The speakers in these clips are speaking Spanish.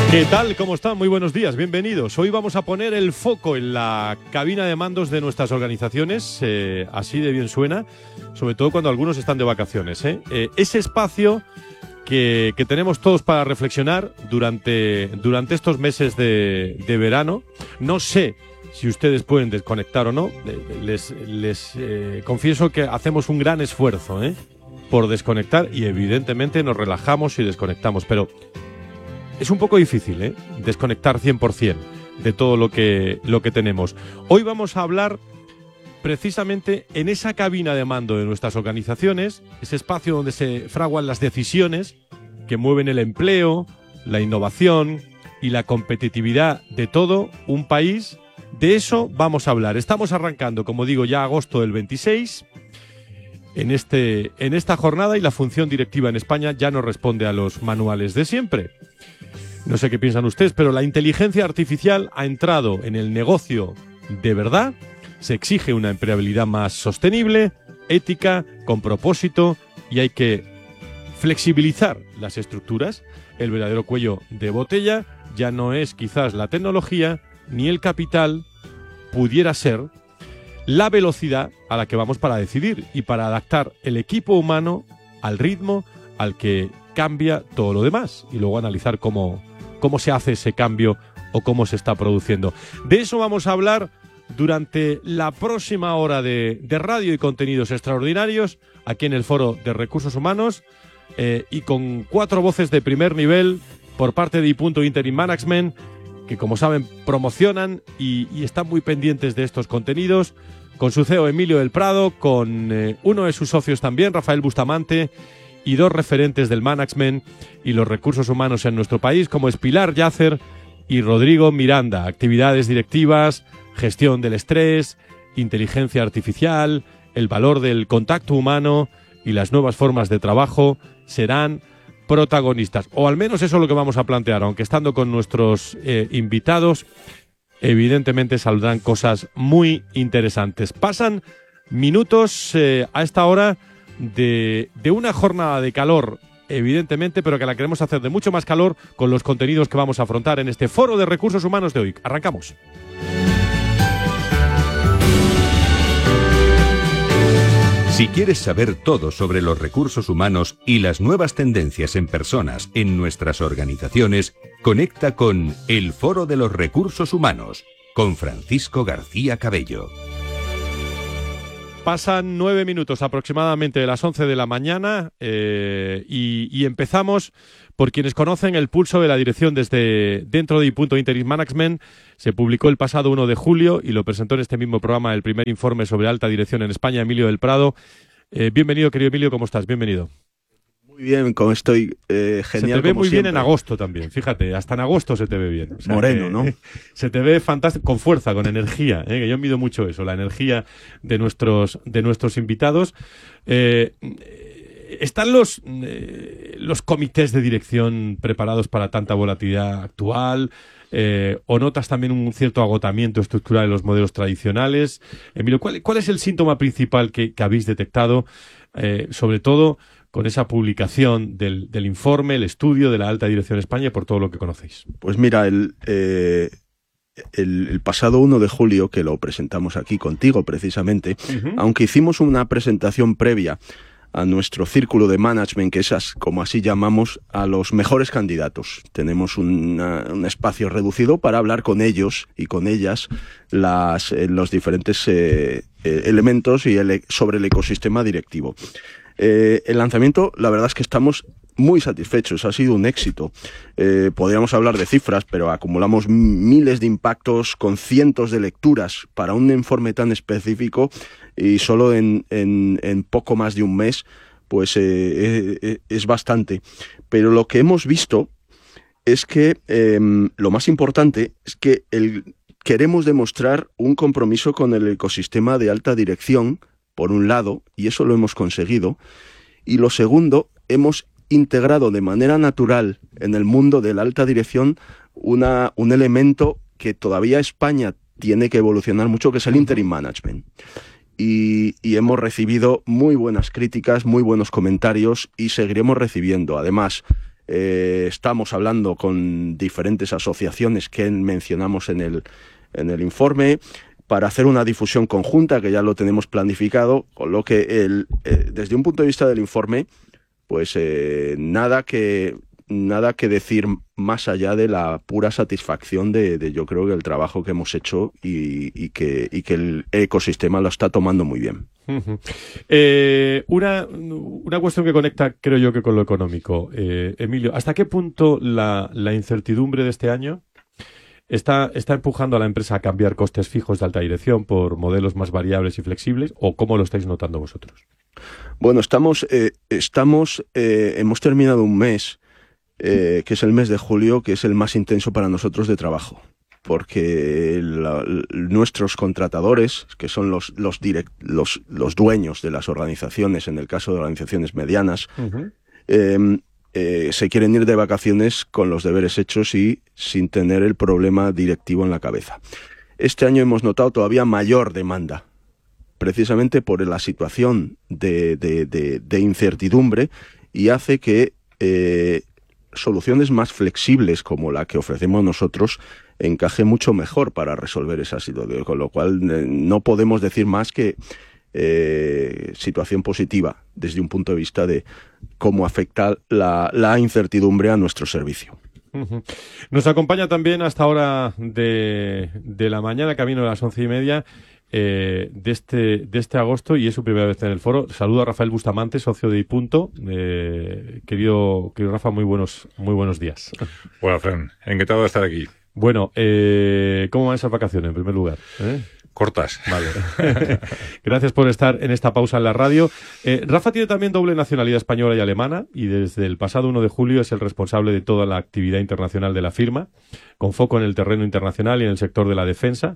¿Qué tal? ¿Cómo están? Muy buenos días, bienvenidos. Hoy vamos a poner el foco en la cabina de mandos de nuestras organizaciones, así de bien suena, sobre todo cuando algunos están de vacaciones. Ese espacio que tenemos todos para reflexionar durante estos meses de verano. No sé si ustedes pueden desconectar o no. Les confieso que hacemos un gran esfuerzo por desconectar y evidentemente nos relajamos y desconectamos, pero es un poco difícil desconectar 100% de todo lo que tenemos. Hoy vamos a hablar precisamente en esa cabina de mando de nuestras organizaciones, ese espacio donde se fraguan las decisiones que mueven el empleo, la innovación y la competitividad de todo un país. De eso vamos a hablar. Estamos arrancando, como digo, ya agosto del 26 en esta jornada, y la función directiva en España ya no responde a los manuales de siempre. No sé qué piensan ustedes, pero la inteligencia artificial ha entrado en el negocio de verdad. Se exige una empleabilidad más sostenible, ética, con propósito, y hay que flexibilizar las estructuras. El verdadero cuello de botella ya no es quizás la tecnología ni el capital, pudiera ser la velocidad a la que vamos para decidir y para adaptar el equipo humano al ritmo al que cambia todo lo demás, y luego analizar cómo se hace ese cambio o cómo se está produciendo. De eso vamos a hablar durante la próxima hora de radio y contenidos extraordinarios aquí en el Foro de Recursos Humanos, y con 4 voces de primer nivel por parte de I.Interim Management, que como saben promocionan y están muy pendientes de estos contenidos, con su CEO Emilio del Prado, con uno de sus socios también, Rafael Bustamante, y 2 referentes del management y los recursos humanos en nuestro país, como es Pilar Yacer y Rodrigo Miranda. Actividades directivas, gestión del estrés, inteligencia artificial, el valor del contacto humano y las nuevas formas de trabajo serán protagonistas. O al menos eso es lo que vamos a plantear, aunque estando con nuestros invitados, evidentemente saldrán cosas muy interesantes. Pasan minutos a esta hora de una jornada de calor, evidentemente, pero que la queremos hacer de mucho más calor con los contenidos que vamos a afrontar en este Foro de Recursos Humanos de hoy. Arrancamos. Si quieres saber todo sobre los recursos humanos y las nuevas tendencias en personas en nuestras organizaciones, conecta con El Foro de los Recursos Humanos, con Francisco García Cabello. Pasan 9 minutos aproximadamente de las 11 de la mañana y empezamos por quienes conocen el pulso de la dirección desde dentro de I.Interim Management. Se publicó el pasado 1 de julio y lo presentó en este mismo programa el primer informe sobre alta dirección en España, Emilio del Prado. Bienvenido, querido Emilio, ¿cómo estás? Bienvenido. Muy bien, ¿cómo estoy? Genial. Se te ve muy siempre. Bien en agosto también, fíjate, hasta en agosto se te ve bien. O sea, moreno, ¿no? Se te ve fantástico, con fuerza, con energía, que yo mido mucho eso, la energía de nuestros invitados. ¿Están los comités de dirección preparados para tanta volatilidad actual? ¿O notas también un cierto agotamiento estructural en los modelos tradicionales? Emilio, ¿cuál es el síntoma principal que habéis detectado, sobre todo con esa publicación del informe, el estudio de la alta dirección en España, por todo lo que conocéis? Pues mira, el pasado 1 de julio, que lo presentamos aquí contigo precisamente, aunque hicimos una presentación previa a nuestro círculo de management, que es como así llamamos a los mejores candidatos. Tenemos un espacio reducido para hablar con ellos y con ellas los diferentes elementos y sobre el ecosistema directivo. El lanzamiento, la verdad es que estamos muy satisfechos, ha sido un éxito. Podríamos hablar de cifras, pero acumulamos miles de impactos con cientos de lecturas para un informe tan específico, y solo en poco más de un mes, pues es bastante. Pero lo que hemos visto es que lo más importante es que queremos demostrar un compromiso con el ecosistema de alta dirección, por un lado, y eso lo hemos conseguido. Y lo segundo, hemos integrado de manera natural en el mundo de la alta dirección un elemento que todavía España tiene que evolucionar mucho, que es el interim management. Y hemos recibido muy buenas críticas, muy buenos comentarios, y seguiremos recibiendo. Además, Estamos hablando con diferentes asociaciones que mencionamos en el informe para hacer una difusión conjunta, que ya lo tenemos planificado, con lo que desde un punto de vista del informe, pues nada que decir más allá de la pura satisfacción de yo creo que el trabajo que hemos hecho y que el ecosistema lo está tomando muy bien. Una cuestión que conecta, creo yo, que con lo económico. Emilio, ¿hasta qué punto la incertidumbre de este año está empujando a la empresa a cambiar costes fijos de alta dirección por modelos más variables y flexibles? ¿O cómo lo estáis notando vosotros? Bueno, hemos terminado un mes, que es el mes de julio, que es el más intenso para nosotros de trabajo, porque nuestros contratadores, que son los dueños de las organizaciones, en el caso de organizaciones medianas, se quieren ir de vacaciones con los deberes hechos y sin tener el problema directivo en la cabeza. Este año hemos notado todavía mayor demanda, precisamente por la situación de incertidumbre, y hace que soluciones más flexibles como la que ofrecemos nosotros encaje mucho mejor para resolver esa situación, con lo cual no podemos decir más que situación positiva desde un punto de vista de cómo afecta la incertidumbre a nuestro servicio. Nos acompaña también hasta ahora de la mañana, camino de las 11:30 de este agosto, y es su primera vez en el foro. Saludo a Rafael Bustamante, socio de iPunto. Querido Rafa, muy buenos días. Hola, Fran. Encantado de estar aquí. Bueno, ¿cómo van esas vacaciones, en primer lugar? Cortas. Vale. Gracias por estar en esta pausa en la radio. Rafa tiene también doble nacionalidad española y alemana, y desde el pasado 1 de julio es el responsable de toda la actividad internacional de la firma, con foco en el terreno internacional y en el sector de la defensa.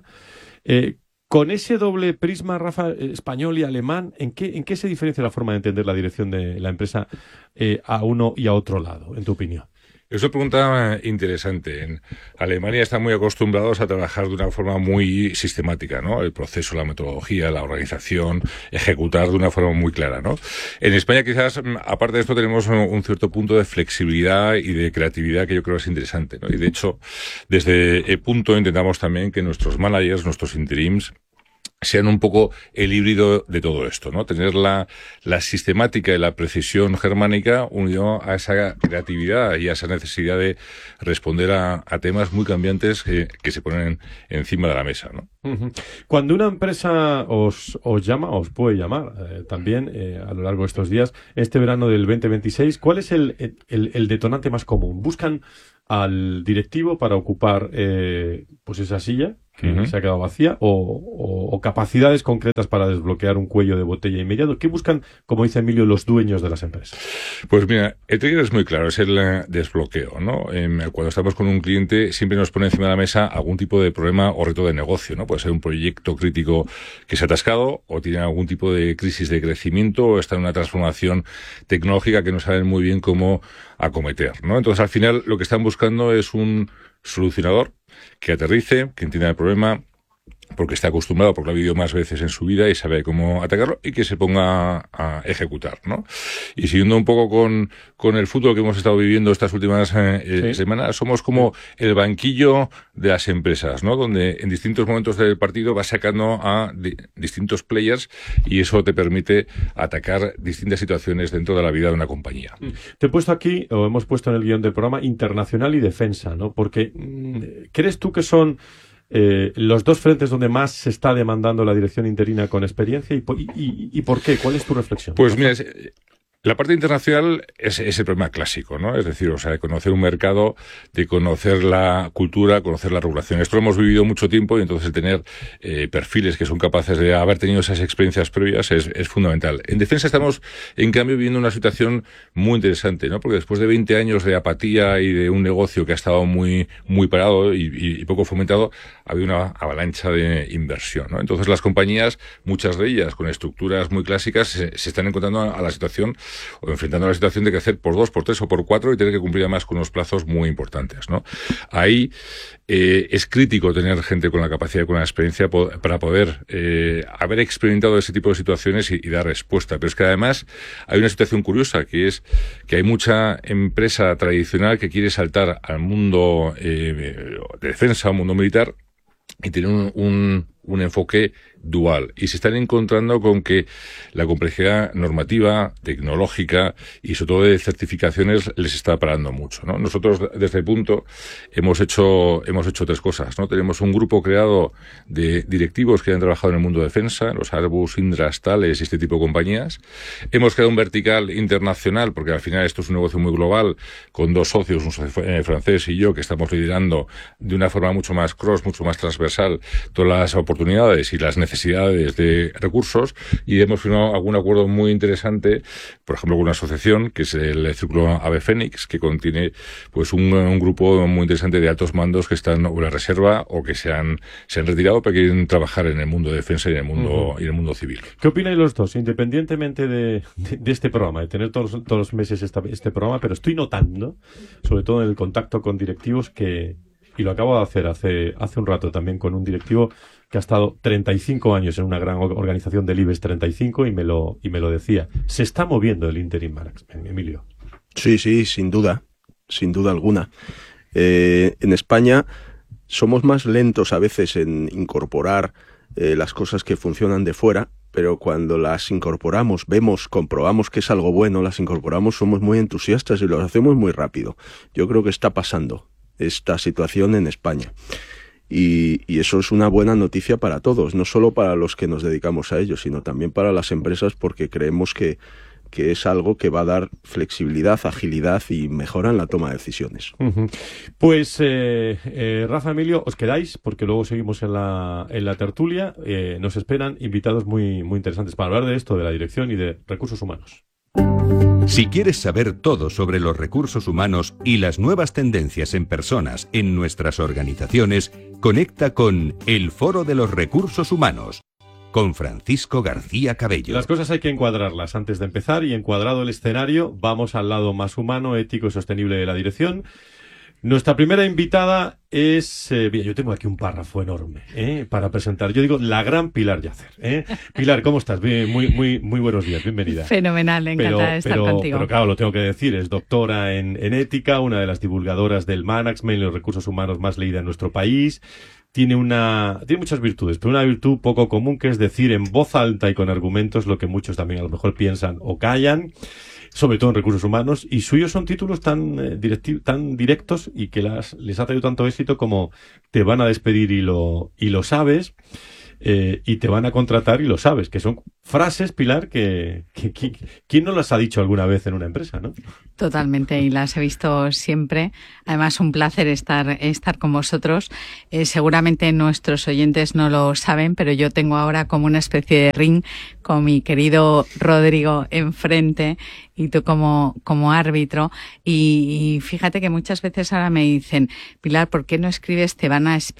Con ese doble prisma, Rafa, español y alemán, ¿en qué se diferencia la forma de entender la dirección de la empresa a uno y a otro lado, en tu opinión? Es una pregunta interesante. En Alemania están muy acostumbrados a trabajar de una forma muy sistemática, ¿no? El proceso, la metodología, la organización, ejecutar de una forma muy clara, ¿no? En España, quizás, aparte de esto, tenemos un cierto punto de flexibilidad y de creatividad que yo creo es interesante, ¿no? Y de hecho, desde Punto intentamos también que nuestros managers, nuestros interims, sean un poco el híbrido de todo esto, ¿no? Tener la sistemática y la precisión germánica unido a esa creatividad y a esa necesidad de responder a temas muy cambiantes que se ponen encima de la mesa, ¿no? Cuando una empresa os llama, os puede llamar también a lo largo de estos días, este verano del 2026, ¿cuál es el detonante más común? ¿Buscan al directivo para ocupar pues esa silla que se ha quedado vacía, o capacidades concretas para desbloquear un cuello de botella inmediato? ¿Qué buscan, como dice Emilio, los dueños de las empresas? Pues mira, el trigger es muy claro, es el desbloqueo, ¿no? Cuando estamos con un cliente siempre nos pone encima de la mesa algún tipo de problema o reto de negocio, ¿no? Puede ser un proyecto crítico que se ha atascado, o tiene algún tipo de crisis de crecimiento, o está en una transformación tecnológica que no saben muy bien cómo acometer, ¿no? Entonces, al final, lo que están buscando es un solucionador que aterrice, que entienda el problema, porque está acostumbrado, porque lo ha vivido más veces en su vida y sabe cómo atacarlo, y que se ponga a ejecutar, ¿no? Y siguiendo un poco con el fútbol que hemos estado viviendo estas últimas semanas, somos como el banquillo de las empresas, ¿no? Donde en distintos momentos del partido vas sacando a distintos players, y eso te permite atacar distintas situaciones dentro de la vida de una compañía. Te he puesto aquí, o hemos puesto en el guión del programa, internacional y defensa, ¿no? Porque ¿crees tú que son los dos frentes donde más se está demandando la dirección interina con experiencia? ¿Y por qué? ¿Cuál es tu reflexión? Pues mira, la parte internacional es el problema clásico, ¿no? Es decir, o sea, de conocer un mercado, de conocer la cultura, conocer la regulación. Esto lo hemos vivido mucho tiempo, y entonces el tener perfiles que son capaces de haber tenido esas experiencias previas es fundamental. En defensa estamos, en cambio, viviendo una situación muy interesante, ¿no? Porque después de 20 años de apatía y de un negocio que ha estado muy parado y poco fomentado, ha habido una avalancha de inversión, ¿no? Entonces las compañías, muchas de ellas con estructuras muy clásicas, se están encontrando a la situación o enfrentando la situación de crecer por 2, por 3 o por 4 y tener que cumplir además con unos plazos muy importantes, ¿no? Ahí es crítico tener gente con la capacidad y con la experiencia para poder haber experimentado ese tipo de situaciones y dar respuesta. Pero es que además hay una situación curiosa, que es que hay mucha empresa tradicional que quiere saltar al mundo de defensa, al mundo militar, y tiene un enfoque dual, y se están encontrando con que la complejidad normativa, tecnológica y sobre todo de certificaciones les está parando mucho, ¿no? Nosotros desde el punto hemos hecho 3 cosas, ¿no? Tenemos un grupo creado de directivos que han trabajado en el mundo de defensa, los Airbus, Indra, Thales y este tipo de compañías. Hemos creado un vertical internacional, porque al final esto es un negocio muy global, con 2 socios, un socio francés y yo, que estamos liderando de una forma mucho más cross, mucho más transversal todas las oportunidades y las necesidades de recursos, y hemos firmado algún acuerdo muy interesante, por ejemplo, con una asociación que es el Círculo Ave Fénix, que contiene pues un grupo muy interesante de altos mandos que están en la reserva o que se han retirado pero quieren trabajar en el mundo de defensa y en el mundo, y en el mundo civil. ¿Qué opináis los dos, independientemente de este programa, de tener todos los meses este programa? Pero estoy notando, sobre todo en el contacto con directivos, y lo acabo de hacer hace un rato también con un directivo que ha estado 35 años en una gran organización del IBEX 35 y me lo decía. Se está moviendo el interim management, Emilio. Sí, sin duda alguna. En España somos más lentos a veces en incorporar las cosas que funcionan de fuera, pero cuando las incorporamos, comprobamos que es algo bueno, las incorporamos, somos muy entusiastas y lo hacemos muy rápido. Yo creo que está pasando esta situación en España. Y eso es una buena noticia para todos, no solo para los que nos dedicamos a ello, sino también para las empresas, porque creemos que es algo que va a dar flexibilidad, agilidad y mejora en la toma de decisiones. Uh-huh. Pues Rafa, Emilio, os quedáis porque luego seguimos en la tertulia. Nos esperan invitados muy, muy interesantes para hablar de esto, de la dirección y de recursos humanos. Si quieres saber todo sobre los recursos humanos y las nuevas tendencias en personas en nuestras organizaciones, conecta con El Foro de los Recursos Humanos, con Francisco García Cabello. Las cosas hay que encuadrarlas antes de empezar, y encuadrado el escenario, vamos al lado más humano, ético y sostenible de la dirección. Nuestra primera invitada es... bien, yo tengo aquí un párrafo enorme para presentar. Yo digo, la gran Pilar Yacer. Pilar, ¿cómo estás? Bien, muy buenos días, bienvenida. Fenomenal, encantada de estar contigo. Pero claro, lo tengo que decir, es doctora en ética, una de las divulgadoras del management y los recursos humanos más leída en nuestro país. Tiene muchas virtudes, pero una virtud poco común, que es decir en voz alta y con argumentos lo que muchos también a lo mejor piensan o callan, sobre todo en recursos humanos, y suyos son títulos tan directos y que les ha traído tanto éxito como te van a despedir y lo sabes, y te van a contratar y lo sabes, que son frases, Pilar, que ¿quién no las ha dicho alguna vez en una empresa, no? Totalmente, y las he visto siempre. Además, un placer estar con vosotros. Seguramente nuestros oyentes no lo saben, pero yo tengo ahora como una especie de ring con mi querido Rodrigo enfrente y tú como árbitro. Y fíjate que muchas veces ahora me dicen, Pilar, ¿por qué no escribes te va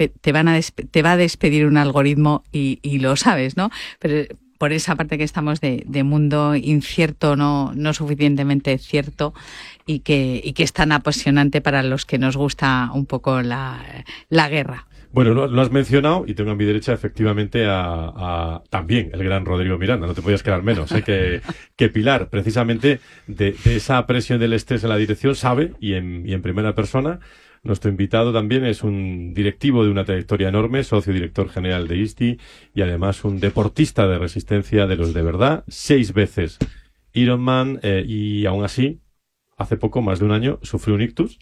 a despedir un algoritmo? Y lo sabes, ¿no? Pero por esa parte que estamos de mundo incierto, no suficientemente cierto, y que es tan apasionante para los que nos gusta un poco la guerra. Bueno, lo has mencionado, y tengo a mi derecha efectivamente a también el gran Rodrigo Miranda, no te podías quedar menos, que Pilar, precisamente de esa presión del estrés en la dirección, sabe, y en primera persona. Nuestro invitado también es un directivo de una trayectoria enorme, socio director general de ISTI, y además un deportista de resistencia de los de verdad, 6 veces Ironman, y aún así, hace poco, más de un año, sufrió un ictus,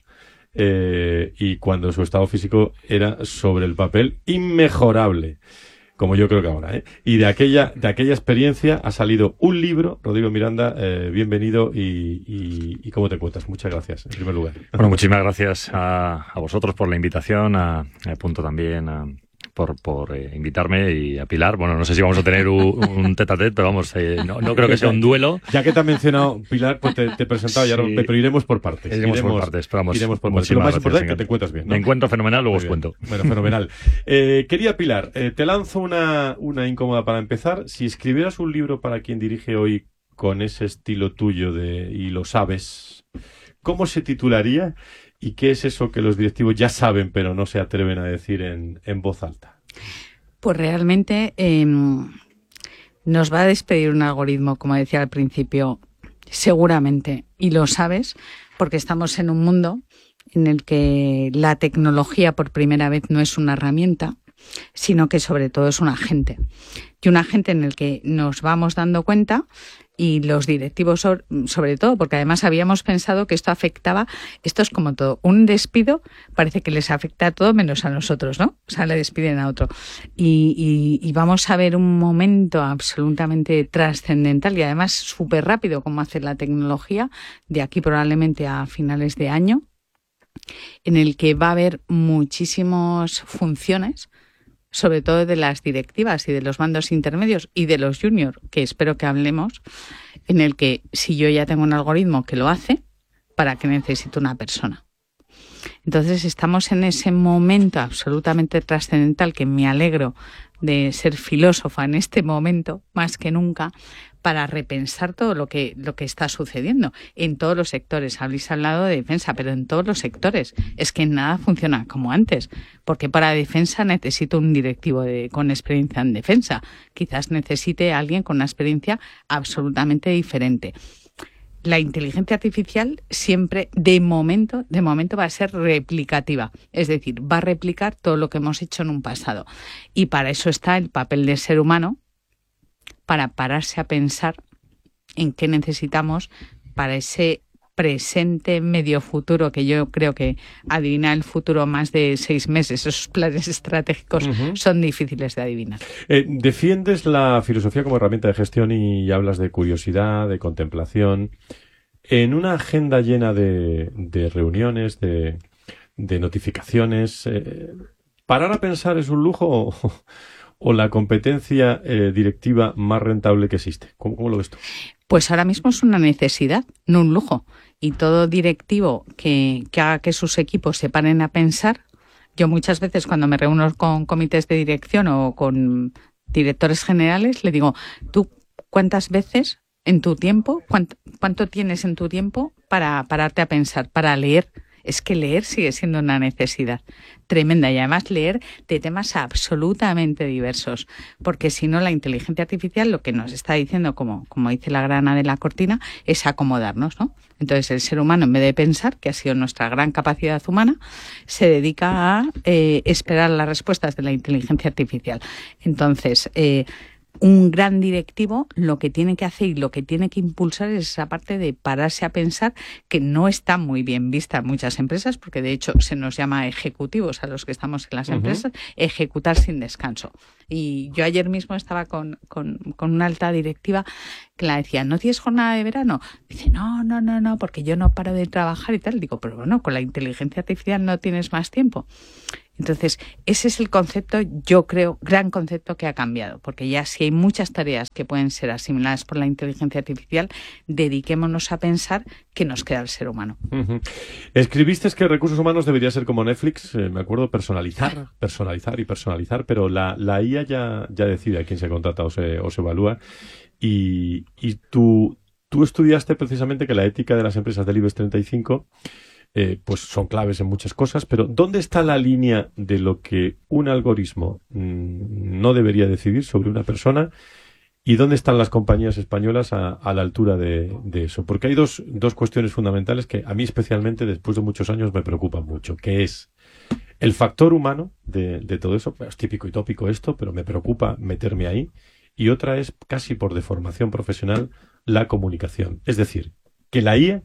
y cuando su estado físico era sobre el papel inmejorable, como yo creo que ahora, y de aquella experiencia ha salido un libro. Rodrigo Miranda, bienvenido, y ¿cómo te encuentras? Muchas gracias, en primer lugar. Bueno, muchísimas gracias a vosotros por la invitación, a Punto también, por invitarme, y a Pilar. Bueno, no sé si vamos a tener un tete-a-tete, pero vamos, no creo que sea un duelo. Ya que te ha mencionado Pilar, pues te he presentado, sí, pero iremos por partes. Iremos por partes, pero vamos. Iremos por partes. Lo más importante es que te encuentras bien, ¿no? Me encuentro fenomenal, luego os cuento. Bueno, fenomenal. Querida Pilar, te lanzo una incómoda para empezar. Si escribieras un libro para quien dirige hoy con ese estilo tuyo y lo sabes, ¿cómo se titularía y qué es eso que los directivos ya saben pero no se atreven a decir en voz alta? Pues realmente nos va a despedir un algoritmo, como decía al principio, seguramente, y lo sabes, porque estamos en un mundo en el que la tecnología por primera vez no es una herramienta, sino que sobre todo es un agente. Y un agente en el que nos vamos dando cuenta, y los directivos sobre todo, porque además habíamos pensado que esto afectaba, esto es como todo, un despido parece que les afecta a todo menos a nosotros, ¿no? O sea, le despiden a otro. Y vamos a ver un momento absolutamente trascendental y además súper rápido, como hace la tecnología, de aquí probablemente a finales de año, en el que va a haber muchísimas funciones, sobre todo de las directivas y de los mandos intermedios y de los juniors, que espero que hablemos, en el que si yo ya tengo un algoritmo que lo hace, ¿para qué necesito una persona? Entonces estamos en ese momento absolutamente trascendental, que me alegro de ser filósofa en este momento, más que nunca, para repensar todo lo que está sucediendo en todos los sectores. Habéis hablado de defensa, pero en todos los sectores. Es que nada funciona como antes, porque para defensa necesito un directivo con experiencia en defensa. Quizás necesite a alguien con una experiencia absolutamente diferente. La inteligencia artificial siempre, de momento va a ser replicativa. Es decir, va a replicar todo lo que hemos hecho en un pasado. Y para eso está el papel del ser humano, para pararse a pensar en qué necesitamos para ese presente medio futuro, que yo creo que adivinar el futuro más de 6 meses, esos planes estratégicos son difíciles de adivinar. Defiendes la filosofía como herramienta de gestión y hablas de curiosidad, de contemplación. En una agenda llena de reuniones, de notificaciones, ¿parar a pensar es un lujo o la competencia directiva más rentable que existe? ¿Cómo lo ves tú? Pues ahora mismo es una necesidad, no un lujo. Y todo directivo que haga que sus equipos se paren a pensar, yo muchas veces cuando me reúno con comités de dirección o con directores generales, le digo, ¿tú cuántas veces en tu tiempo, cuánto tienes en tu tiempo para pararte a pensar, para leer? Es que leer sigue siendo una necesidad tremenda, y además leer de temas absolutamente diversos, porque si no la inteligencia artificial lo que nos está diciendo, como dice la grana de la cortina, es acomodarnos, ¿no? Entonces el ser humano, en vez de pensar, que ha sido nuestra gran capacidad humana, se dedica a esperar las respuestas de la inteligencia artificial. Entonces, un gran directivo lo que tiene que hacer y lo que tiene que impulsar es esa parte de pararse a pensar, que no está muy bien vista en muchas empresas, porque de hecho se nos llama ejecutivos a los que estamos en las empresas, ejecutar sin descanso. Y yo ayer mismo estaba con una alta directiva que la decía, ¿no tienes jornada de verano? Dice, no, porque yo no paro de trabajar y tal. Digo, pero bueno, con la inteligencia artificial no tienes más tiempo. Entonces, ese es el concepto, yo creo, gran concepto que ha cambiado, porque ya si hay muchas tareas que pueden ser asimiladas por la inteligencia artificial, dediquémonos a pensar que nos queda el ser humano. Escribiste que recursos humanos debería ser como Netflix, me acuerdo, personalizar, pero la IA ya decide a quién se contrata o se evalúa, y tú estudiaste precisamente que la ética de las empresas del IBEX 35 pues son claves en muchas cosas, pero ¿dónde está la línea de lo que un algoritmo no debería decidir sobre una persona y dónde están las compañías españolas a la altura de eso? Porque hay dos cuestiones fundamentales que a mí especialmente después de muchos años me preocupan mucho, que es el factor humano de todo eso. Es típico y tópico esto, pero me preocupa meterme ahí. Y otra es, casi por deformación profesional, la comunicación. Es decir, que la IA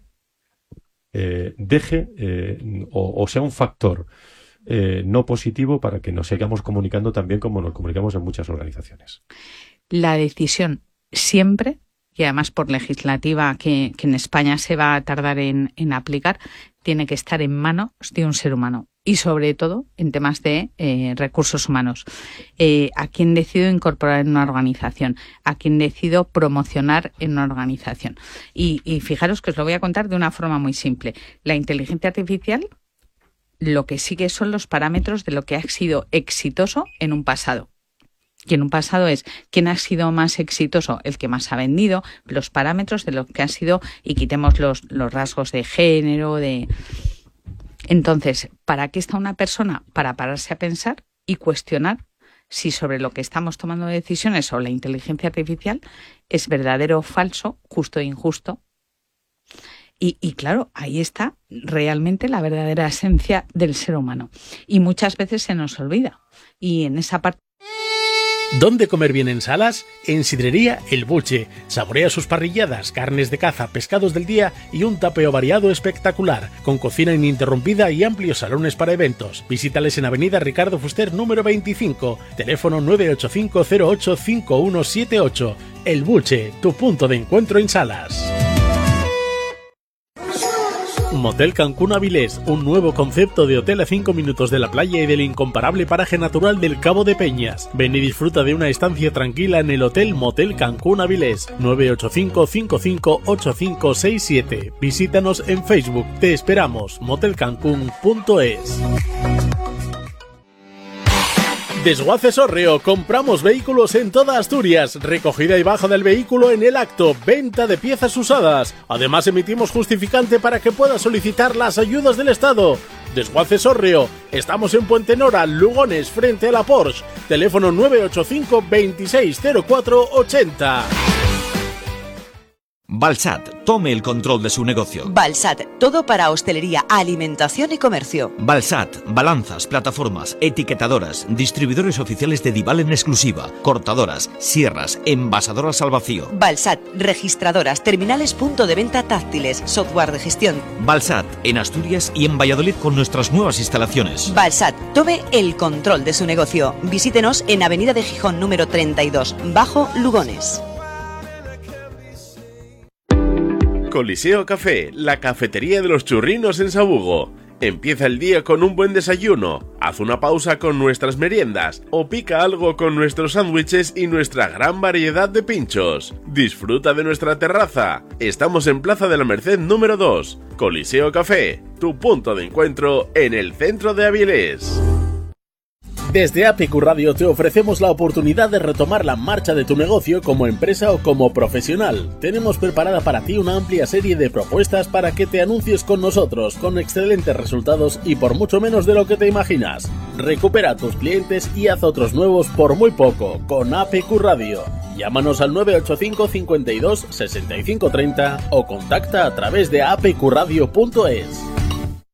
deje o sea un factor no positivo para que nos sigamos comunicando también como nos comunicamos en muchas organizaciones. La decisión siempre, y además por legislativa que en España se va a tardar en aplicar, tiene que estar en manos de un ser humano. Y sobre todo en temas de recursos humanos. A quién decido incorporar en una organización, a quién decido promocionar en una organización. Y fijaros que os lo voy a contar de una forma muy simple. La inteligencia artificial lo que sigue son los parámetros de lo que ha sido exitoso en un pasado. Y en un pasado es quién ha sido más exitoso, el que más ha vendido, los parámetros de lo que ha sido, y quitemos los rasgos de género, Entonces, ¿para qué está una persona? Para pararse a pensar y cuestionar si sobre lo que estamos tomando decisiones o la inteligencia artificial es verdadero o falso, justo e injusto. Y claro, ahí está realmente la verdadera esencia del ser humano. Y muchas veces se nos olvida. Y en esa parte... ¿Dónde comer bien en Salas? En Sidrería El Buche. Saborea sus parrilladas, carnes de caza, pescados del día y un tapeo variado espectacular, con cocina ininterrumpida y amplios salones para eventos. Visítales en Avenida Ricardo Fuster número 25, teléfono 985085178. El Buche, tu punto de encuentro en Salas. Motel Cancún Avilés, un nuevo concepto de hotel a 5 minutos de la playa y del incomparable paraje natural del Cabo de Peñas. Ven y disfruta de una estancia tranquila en el Hotel Motel Cancún Avilés, 985-558567. Visítanos en Facebook. Te esperamos. motelcancún.es. Desguaces Hórreo, compramos vehículos en toda Asturias, recogida y baja del vehículo en el acto, venta de piezas usadas. Además emitimos justificante para que puedas solicitar las ayudas del Estado. Desguaces Hórreo, estamos en Puente Nora, Lugones, frente a la Porsche, teléfono 985 260480. Balsat, tome el control de su negocio. Balsat, todo para hostelería, alimentación y comercio. Balsat, balanzas, plataformas, etiquetadoras, distribuidores oficiales de Dival en exclusiva, cortadoras, sierras, envasadoras al vacío. Balsat, registradoras, terminales punto de venta táctiles, software de gestión. Balsat, en Asturias y en Valladolid con nuestras nuevas instalaciones. Balsat, tome el control de su negocio. Visítenos en Avenida de Gijón número 32, Bajo Lugones. Coliseo Café, la cafetería de los churrinos en Sabugo. Empieza el día con un buen desayuno, haz una pausa con nuestras meriendas o pica algo con nuestros sándwiches y nuestra gran variedad de pinchos. Disfruta de nuestra terraza. Estamos en Plaza de la Merced número 2. Coliseo Café, tu punto de encuentro en el centro de Avilés. Desde APQ Radio te ofrecemos la oportunidad de retomar la marcha de tu negocio como empresa o como profesional. Tenemos preparada para ti una amplia serie de propuestas para que te anuncies con nosotros, con excelentes resultados y por mucho menos de lo que te imaginas. Recupera a tus clientes y haz otros nuevos por muy poco con APQ Radio. Llámanos al 985 52 65 30 o contacta a través de apqradio.es.